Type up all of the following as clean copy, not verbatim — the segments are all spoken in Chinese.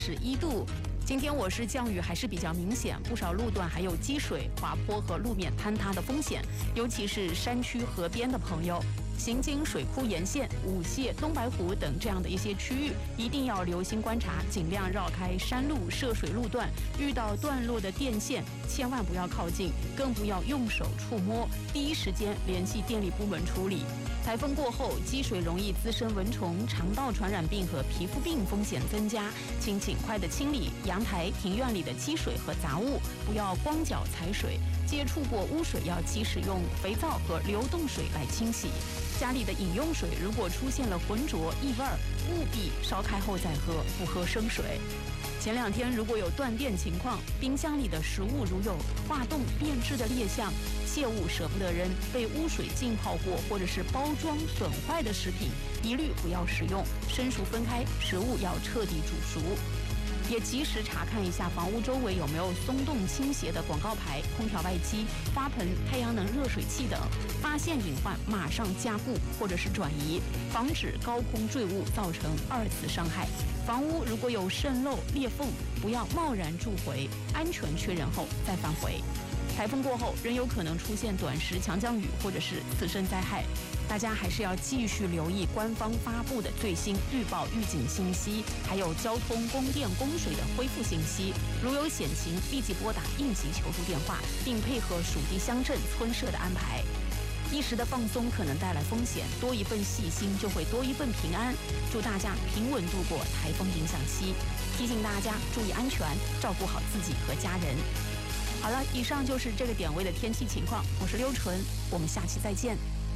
1度。今天我市降雨还是比较明显，不少路段还有积水、滑坡和路面坍塌的风险，尤其是山区河边的朋友。行经水库沿线、舞蟹、东白湖等这样的一些区域，一定要留心观察，尽量绕开山路、涉水路段。遇到断落的电线，千万不要靠近，更不要用手触摸，第一时间联系电力部门处理。台风过后，积水容易滋生蚊虫、肠道传染病和皮肤病风险增加，请尽快的清理阳台、庭院里的积水和杂物，不要光脚踩水。接触过污水要及时用肥皂和流动水来清洗。家里的饮用水如果出现了浑浊、异味，务必烧开后再喝，不喝生水。前2天如果有断电情况，冰箱里的食物如有化冻变质的裂象，切勿舍不得扔，被污水浸泡过或者是包装损坏的食品，一律不要食用，生熟分开，食物要彻底煮熟。也及时查看一下房屋周围有没有松动倾斜的广告牌、空调外机、花盆、太阳能热水器等，发现隐患马上加固或者是转移，防止高空坠物造成2次伤害。房屋如果有渗漏、裂缝，不要贸然住回，安全确认后再返回。台风过后仍有可能出现短时强降雨或者是次生灾害，大家还是要继续留意官方发布的最新预报预警信息，还有交通、供电、供水的恢复信息。如有险情，立即拨打应急求助电话，并配合属地乡镇村社的安排。一时的放松可能带来风险，多一份细心就会多一份平安。祝大家平稳度过台风影响期，提醒大家注意安全，照顾好自己和家人。好了，以上就是这个点位的天气情况，我是刘纯，我们下期再见。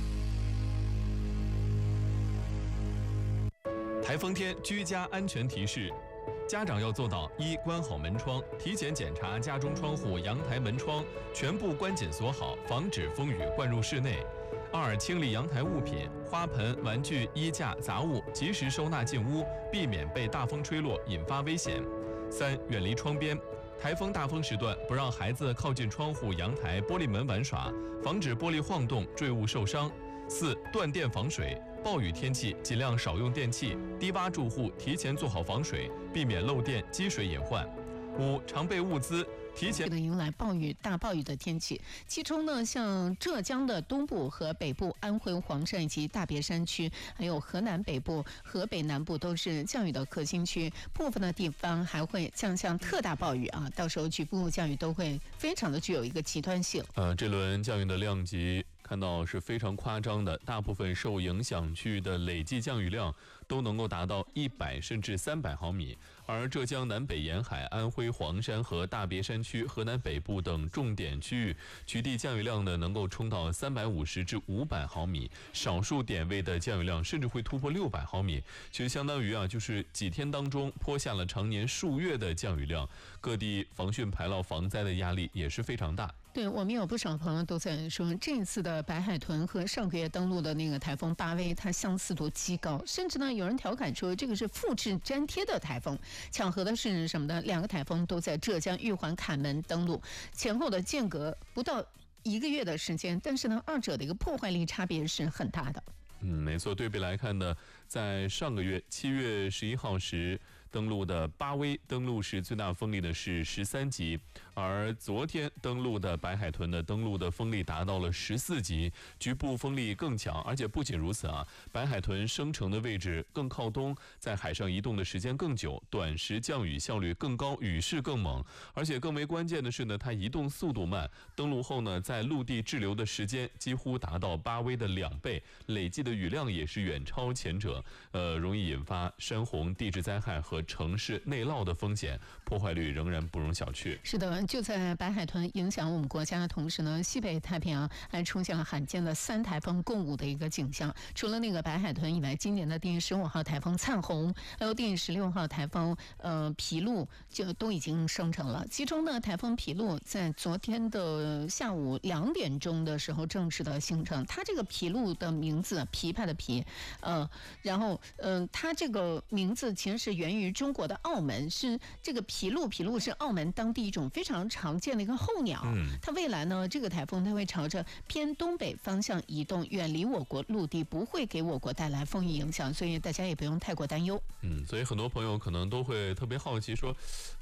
台风天居家安全提示：家长要做到1、关好门窗，提前检查家中窗户、阳台门窗全部关紧锁好，防止风雨灌入室内。2、清理阳台物品，花盆、玩具、衣架、杂物及时收纳进屋，避免被大风吹落引发危险。3、远离窗边。台风大风时段，不让孩子靠近窗户、阳台、玻璃门玩耍，防止玻璃晃动、坠物受伤。4、断电防水，暴雨天气尽量少用电器，低洼住户提前做好防水，避免漏电、积水隐患。5、常备物资。提前迎来大暴雨的天气，其中呢，像浙江的东部和北部、安徽黄山以及大别山区，还有河南北部、河北南部都是降雨的核心区，部分的地方还会降向特大暴雨啊，到时候局部降雨都会非常的具有一个极端性。 这轮降雨的量级看到是非常夸张的，大部分受影响区域的累计降雨量都能够达到100甚至300毫米，而浙江南北沿海、安徽黄山和大别山区、河南北部等重点区域，局地降雨量呢能够冲到350至500毫米，少数点位的降雨量甚至会突破600毫米，其实相当于就是几天当中泼下了常年数月的降雨量，各地防汛排涝防灾的压力也是非常大。 对，我们有不少朋友都在说，这次的白海豚和上个月登陆的那个台风巴威，它相似度极高，甚至呢有人调侃说这个是复制粘贴的台风。巧合的是什么呢？2个台风都在浙江、玉环、坎门登陆，前后的间隔不到1个月的时间，但是呢2者的一个破坏力差别是很大的。 没错，对比来看呢，在上个月7月11号时登陆的巴威登陆时最大风力的是13级，而昨天登陆的白海豚的登陆的风力达到了14级，局部风力更强。而且不仅如此白海豚生成的位置更靠东，在海上移动的时间更久，短时降雨效率更高，雨势更猛。而且更为关键的是呢，它移动速度慢，登陆后呢，在陆地滞留的时间几乎达到巴威的2倍，累计的雨量也是远超前者，容易引发山洪、地质灾害和城市内涝的风险，破坏率仍然不容小觑。 是的，就在白海豚影响我们国家的同时呢，西北太平洋还出现了罕见的3台风共舞的一个景象。除了那个白海豚以外，今年的第15号台风灿红，还有第16号台风皮鹿就都已经生成了。其中呢，台风皮鹿在昨天的下午2点钟的时候正式的形成。它这个皮鹿的名字，琵琶的琵，然后它这个名字其实是源于中国的澳门，是这个琵鹭是澳门当地一种非常常见的一个候鸟。它未来呢，这个台风它会朝着偏东北方向移动，远离我国陆地，不会给我国带来风雨影响，所以大家也不用太过担忧。 所以很多朋友可能都会特别好奇说，